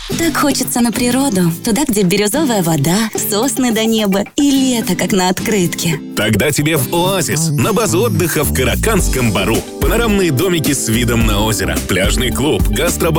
Так хочется на природу, туда, где бирюзовая вода, сосны до неба и лето, как на открытке. Тогда тебе в Оазис, на базу отдыха в Караканском Бару. Панорамные домики с видом на озеро, пляжный клуб, гастробар